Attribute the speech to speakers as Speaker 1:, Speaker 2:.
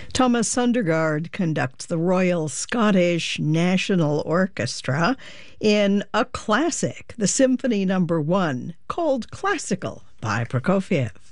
Speaker 1: Thomas Sundergaard conducts the Royal Scottish National Orchestra in a classic, the Symphony No. 1, called Classical by Prokofiev.